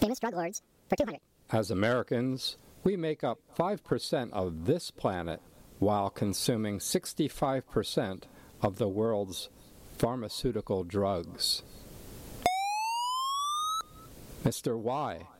Famous drug lords for 200. As Americans, we make up 5% of this planet while consuming 65% of the world's pharmaceutical drugs. Mr. Y,